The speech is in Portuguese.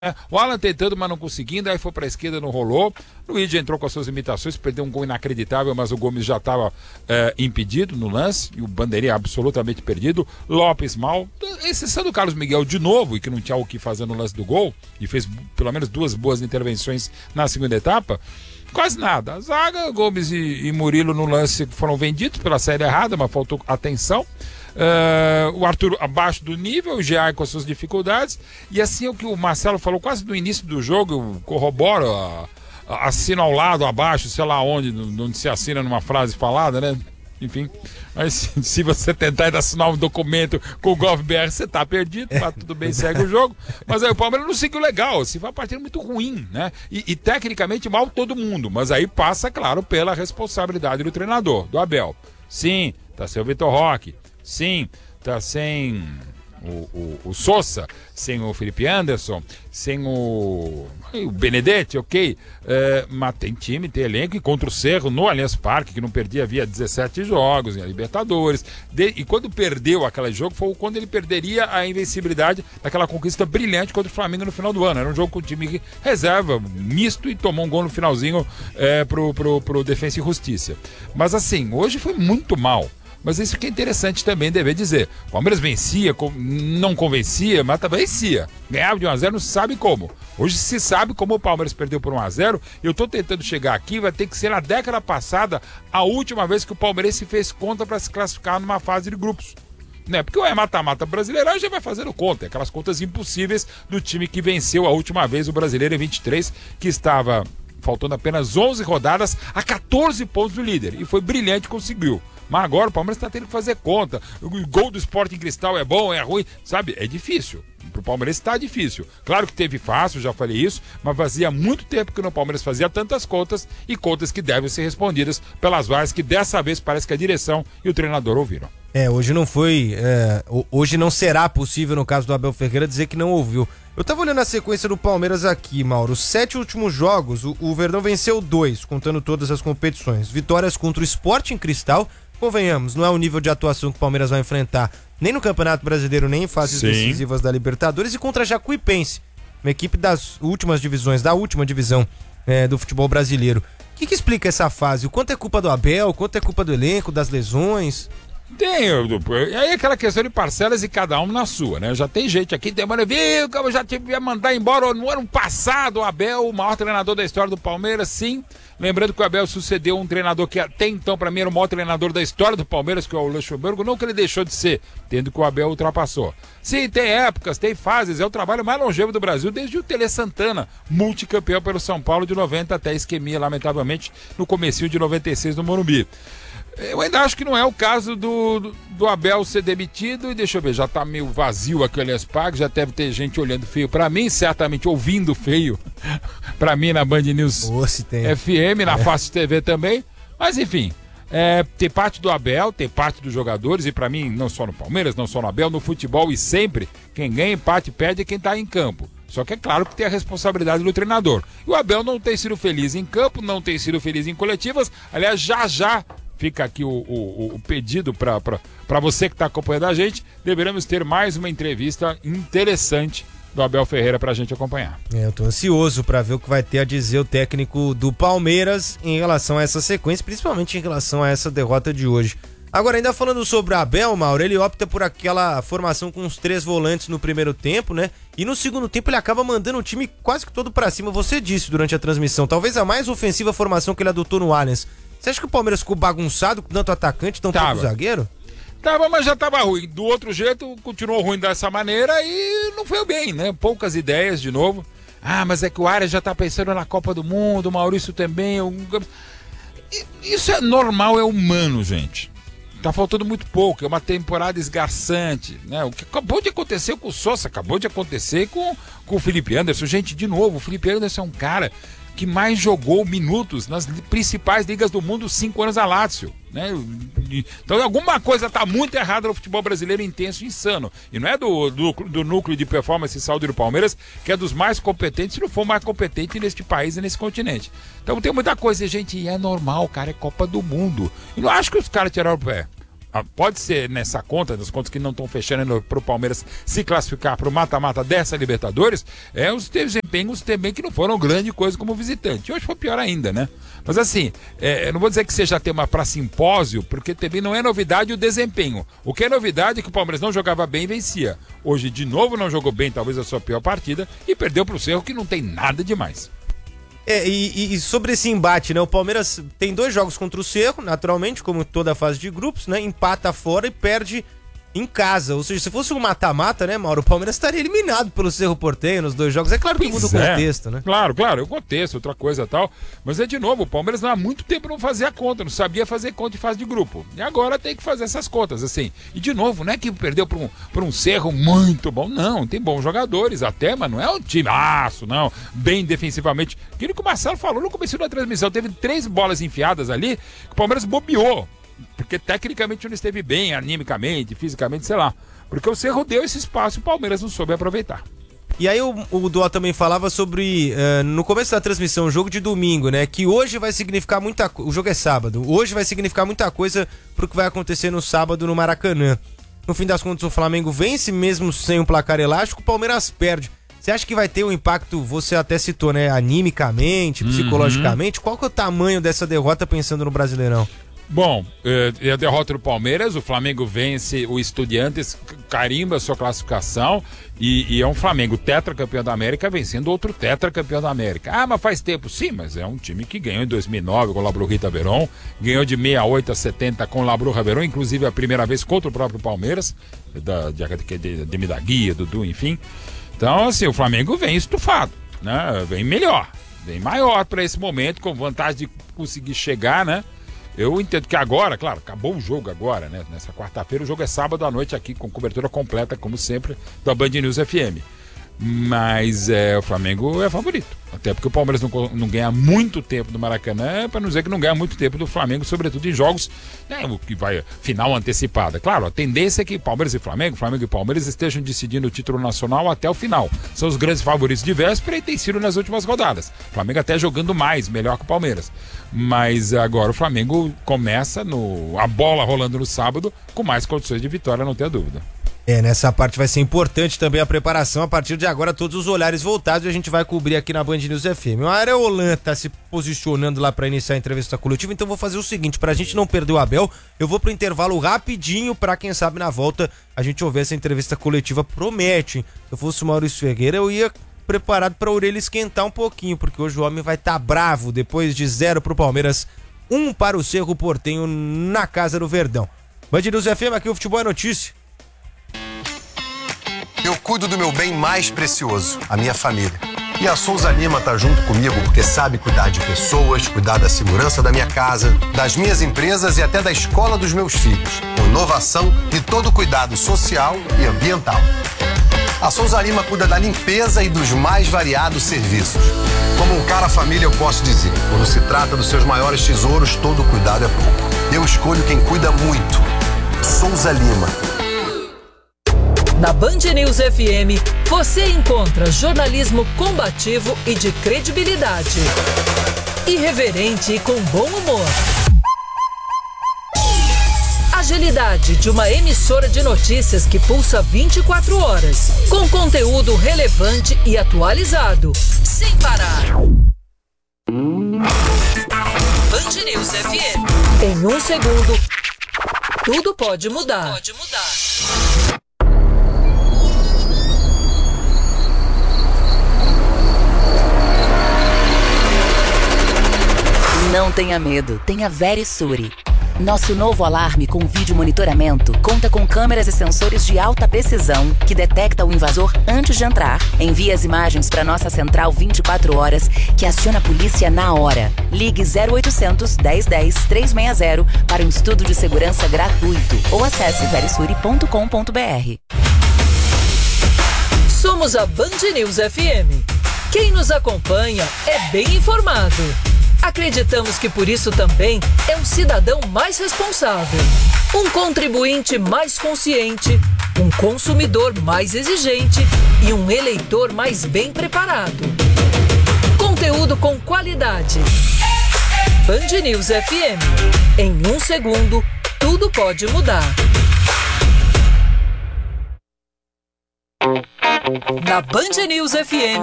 O Alan tentando, mas não conseguindo, aí foi pra esquerda, não rolou. O Luigi entrou com as suas imitações, perdeu um gol inacreditável, mas o Gomes já estava impedido no lance, e o Bandeirinha absolutamente perdido. Lopes mal, exceção do Carlos Miguel de novo, e que não tinha o que fazer no lance do gol, e fez pelo menos 2 boas intervenções na segunda etapa. Quase nada. A zaga, Gomes e Murilo no lance foram vendidos pela saída errada, mas faltou atenção. O Arthur abaixo do nível, o Jean com as suas dificuldades, e assim é o que o Marcelo falou quase no início do jogo, eu corroboro, assina ao lado, abaixo, sei lá onde se assina numa frase falada, né? Enfim, mas se você tentar assinar um documento com o GovBR, você tá perdido, tá tudo bem, segue o jogo. Mas aí o Palmeiras não seguiu legal, se foi uma partida muito ruim, né? E tecnicamente mal todo mundo, mas aí passa, claro, pela responsabilidade do treinador, do Abel. Sim, tá sem o Vitor Roque. Sim, tá sem o Sousa, sem o Felipe Anderson, sem o Benedetti, ok, mas tem time, tem elenco, e contra o Cerro no Allianz Parque, que não perdia, havia 17 jogos em Libertadores, e quando perdeu aquele jogo foi quando ele perderia a invencibilidade daquela conquista brilhante contra o Flamengo no final do ano. Era um jogo com o time reserva, misto, e tomou um gol no finalzinho pro Defensa e Justiça. Mas assim, hoje foi muito mal. Mas isso que é interessante também, dever dizer. O Palmeiras vencia, não convencia, mas também vencia. Ganhava de 1-0, não se sabe como. Hoje se sabe como o Palmeiras perdeu por 1-0. Eu tô tentando chegar aqui, vai ter que ser na década passada a última vez que o Palmeiras se fez conta para se classificar numa fase de grupos. Né? Porque o mata-mata brasileiro já vai fazendo conta, aquelas contas impossíveis do time que venceu a última vez o Brasileiro em 23, que estava faltando apenas 11 rodadas a 14 pontos do líder. E foi brilhante, conseguiu. Mas agora o Palmeiras está tendo que fazer conta. O gol do Sporting Cristal é bom, é ruim, sabe? É difícil. Pro Palmeiras está difícil. Claro que teve fácil, já falei isso, mas fazia muito tempo que o Palmeiras fazia tantas contas, e contas que devem ser respondidas pelas várias, que dessa vez parece que a direção e o treinador ouviram. Hoje não foi, hoje não será possível, no caso do Abel Ferreira, dizer que não ouviu. Eu tava olhando a sequência do Palmeiras aqui, Mauro. Os 7 últimos jogos, o Verdão venceu 2, contando todas as competições. Vitórias contra o Sporting Cristal, convenhamos, não é o nível de atuação que o Palmeiras vai enfrentar nem no Campeonato Brasileiro, nem em fases decisivas da Libertadores, e contra a Jacuipense, uma equipe das últimas divisões, da última divisão do futebol brasileiro. O que explica essa fase? O quanto é culpa do Abel, o quanto é culpa do elenco, das lesões? Tem, aí aquela questão de parcelas e cada um na sua, né? Já tem gente aqui demanda, viu, que eu já tive que mandar embora no ano passado o Abel, o maior treinador da história do Palmeiras, sim. Lembrando que o Abel sucedeu um treinador que até então, para mim, era o maior treinador da história do Palmeiras, que é o Luxemburgo, não que ele deixou de ser, tendo que o Abel ultrapassou. Sim, tem épocas, tem fases, é o trabalho mais longevo do Brasil desde o Tele Santana, multicampeão pelo São Paulo de 90 até isquemia, lamentavelmente, no comecinho de 96 no Morumbi. Eu ainda acho que não é o caso do Abel ser demitido, e deixa eu ver, já tá meio vazio aquele Parque, já deve ter gente olhando feio pra mim, certamente ouvindo feio pra mim na Band News FM, na Fácil TV também, mas enfim, tem parte do Abel, tem parte dos jogadores, e pra mim, não só no Palmeiras, não só no Abel, no futebol, e sempre, quem ganha empate perde é quem tá em campo. Só que é claro que tem a responsabilidade do treinador. E o Abel não tem sido feliz em campo, não tem sido feliz em coletivas, aliás, já fica aqui o pedido para você que está acompanhando a gente, deveremos ter mais uma entrevista interessante do Abel Ferreira para a gente acompanhar. Eu tô ansioso para ver o que vai ter a dizer o técnico do Palmeiras em relação a essa sequência, principalmente em relação a essa derrota de hoje. Agora, ainda falando sobre o Abel, Mauro, ele opta por aquela formação com os 3 volantes no primeiro tempo, né? E no segundo tempo ele acaba mandando o time quase que todo para cima. Você disse durante a transmissão, talvez a mais ofensiva formação que ele adotou no Allianz. Você acha que o Palmeiras ficou bagunçado com tanto atacante, tão pouco zagueiro? Tava, mas já tava ruim. Do outro jeito, continuou ruim dessa maneira e não foi bem, né? Poucas ideias de novo. Mas é que o Arias já tá pensando na Copa do Mundo, o Maurício também. Isso é normal, é humano, gente. Tá faltando muito pouco, é uma temporada esgarçante, né? O que acabou de acontecer com o Sousa, acabou de acontecer com o Felipe Anderson. Gente, de novo, o Felipe Anderson é um cara que mais jogou minutos nas principais ligas do mundo 5 anos a Lazio, né? Então alguma coisa está muito errada no futebol brasileiro intenso e insano. E não é do núcleo de performance e saúde do Palmeiras, que é dos mais competentes, se não for mais competente neste país e nesse continente. Então tem muita coisa, gente, e é normal, cara, é Copa do Mundo. E não acho que os caras tiraram o pé. pode ser nessa conta, das contas que não estão fechando para o Palmeiras se classificar para o mata-mata dessa Libertadores, os desempenhos também que não foram grande coisa como visitante. Hoje foi pior ainda, né? Mas assim, eu não vou dizer que seja tema para simpósio, porque também não é novidade o desempenho. O que é novidade é que o Palmeiras não jogava bem e vencia. Hoje, de novo, não jogou bem, talvez a sua pior partida, e perdeu para o Cerro, que não tem nada demais. E sobre esse embate, né? O Palmeiras tem 2 jogos contra o Cerro, naturalmente, como toda a fase de grupos, né? Empata fora e perde em casa. Ou seja, se fosse um mata-mata, né, Mauro? O Palmeiras estaria eliminado pelo Cerro Porteño nos 2 jogos. É claro que muda o contexto, né? Claro, o contexto, outra coisa e tal. Mas de novo, o Palmeiras há muito tempo não fazia a conta, não sabia fazer conta de fase de grupo. E agora tem que fazer essas contas, assim. E de novo, não é que perdeu por um Cerro muito bom. Não, tem bons jogadores até, mas não é um time não. Bem defensivamente. Aquilo que o Marcelo falou no começo da transmissão, teve 3 bolas enfiadas ali, que o Palmeiras bobeou. Porque tecnicamente não esteve bem, animicamente, fisicamente, sei lá. Porque o Cerro deu esse espaço e o Palmeiras não soube aproveitar. E aí o Duó também falava sobre, no começo da transmissão, o jogo de domingo, né? Que hoje vai significar muita coisa. O jogo é sábado. Hoje vai significar muita coisa pro que vai acontecer no sábado no Maracanã. No fim das contas, o Flamengo vence, mesmo sem um placar elástico, o Palmeiras perde. Você acha que vai ter um impacto, você até citou, né? Animicamente, psicologicamente? Qual que é o tamanho dessa derrota pensando no Brasileirão? Bom, a derrota do Palmeiras, o Flamengo vence o Estudiantes, carimba a sua classificação e é um Flamengo tetracampeão da América vencendo outro tetracampeão da América. Mas faz tempo, sim, mas é um time que ganhou em 2009 com o Labru Rita Verón, ganhou de 68 a 70 com o Labru Verón, inclusive a primeira vez contra o próprio Palmeiras, de Midaguia, Dudu, enfim. Então, assim, o Flamengo vem estufado, né? Vem melhor, vem maior para esse momento, com vantagem de conseguir chegar, né? Eu entendo que agora, claro, acabou o jogo agora, né? Nessa quarta-feira, o jogo é sábado à noite aqui, com cobertura completa, como sempre, da Band News FM. Mas o Flamengo é favorito. Até porque o Palmeiras não ganha muito tempo do Maracanã, para não dizer que não ganha muito tempo do Flamengo, sobretudo em jogos, né, o que vai final antecipada. Claro, a tendência é que Palmeiras e Flamengo e Palmeiras estejam decidindo o título nacional até o final. São os grandes favoritos de véspera e tem sido nas últimas rodadas. O Flamengo até jogando melhor que o Palmeiras. Mas agora o Flamengo começa a bola rolando no sábado com mais condições de vitória, não tenha dúvida. Nessa parte vai ser importante também a preparação. A partir de agora, todos os olhares voltados e a gente vai cobrir aqui na Band News FM. O Areolan tá se posicionando lá para iniciar a entrevista coletiva, então vou fazer o seguinte, pra gente não perder o Abel, eu vou pro intervalo rapidinho pra quem sabe na volta a gente ouvir essa entrevista coletiva. Promete, hein? Se eu fosse o Maurício Ferreira, eu ia preparado pra orelha esquentar um pouquinho, porque hoje o homem vai estar bravo depois de 0 pro Palmeiras, 1 para o Cerro Porteño na Casa do Verdão. Band News FM, aqui o Futebol é Notícia. Eu cuido do meu bem mais precioso, a minha família. E a Souza Lima tá junto comigo porque sabe cuidar de pessoas, cuidar da segurança da minha casa, das minhas empresas e até da escola dos meus filhos. Com inovação e todo cuidado social e ambiental. A Souza Lima cuida da limpeza e dos mais variados serviços. Como um cara família, eu posso dizer, quando se trata dos seus maiores tesouros, todo cuidado é pouco. Eu escolho quem cuida muito. Souza Lima. Na Band News FM, você encontra jornalismo combativo e de credibilidade. Irreverente e com bom humor. Agilidade de uma emissora de notícias que pulsa 24 horas, com conteúdo relevante e atualizado, sem parar. Band News FM. Em 1 segundo, tudo pode mudar. Não tenha medo, tenha Verisure. Nosso novo alarme com vídeo monitoramento conta com câmeras e sensores de alta precisão que detecta o invasor antes de entrar, envia as imagens para nossa central 24 horas que aciona a polícia na hora. Ligue 0800 1010 360 para um estudo de segurança gratuito ou acesse verisure.com.br. Somos a Band News FM. Quem nos acompanha é bem informado. Acreditamos que por isso também é um cidadão mais responsável, um contribuinte mais consciente, um consumidor mais exigente e um eleitor mais bem preparado. Conteúdo com qualidade. Band News FM. Em 1 segundo, tudo tudo pode mudar. Na Band News FM,